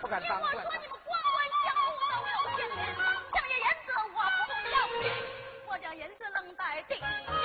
不敢当。 我说你们光管相互都有牵连，将也言子我不要听，我将言子扔在地里。